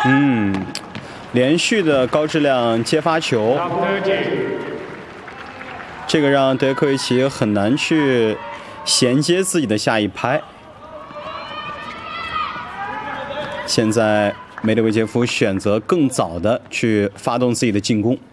连续的高质量接发球，这个让德科维奇很难去衔接自己的下一拍。现在梅德韦杰夫选择更早的去发动自己的进攻。